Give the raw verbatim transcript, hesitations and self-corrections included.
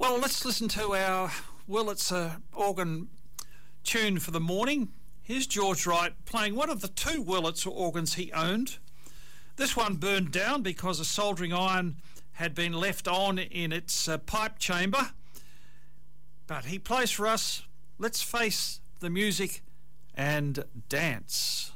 Well, let's listen to our Wurlitzer organ tune for the morning. Here's George Wright playing one of the two Wurlitzer organs he owned. This one burned down because a soldering iron had been left on in its uh, pipe chamber. But he plays for us. Let's face the music and dance.